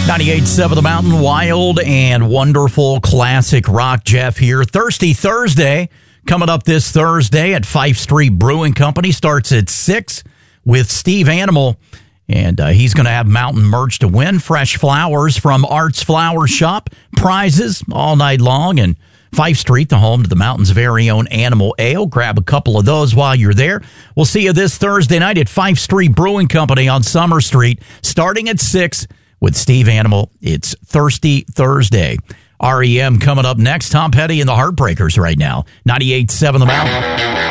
98.7 The Mountain, wild and wonderful classic rock. Jeff here. Thirsty Thursday coming up this Thursday at Fife Street Brewing Company. Starts at 6 with Steve Animal. And he's going to have mountain merch to win. Fresh flowers from Art's Flower Shop. Prizes all night long. And Fife Street, the home to the mountain's very own Animal Ale. Grab a couple of those while you're there. We'll see you this Thursday night at Fife Street Brewing Company on Summer Street, starting at 6 with Steve Animal. It's Thirsty Thursday. REM coming up next. Tom Petty and the Heartbreakers right now. 98.7 The Mountain.